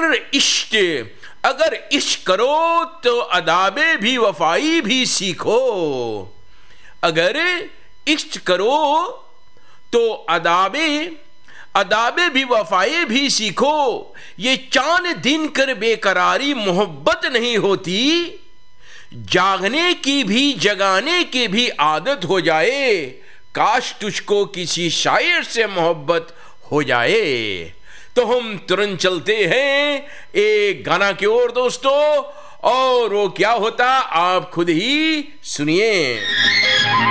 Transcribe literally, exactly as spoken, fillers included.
इश्क अगर इश्क करो तो अदाबे भी वफाई भी सीखो। अगर इश्क करो तो अदाबे अदाबे भी वफाई भी सीखो। ये चांद दिन कर बेकरारी मोहब्बत नहीं होती, जागने की भी जगाने की भी आदत हो जाए। काश तुझको किसी शायर से मोहब्बत हो जाए। तो हम तुरंत चलते हैं एक गाना की ओर दोस्तों, और वो क्या होता आप खुद ही सुनिए।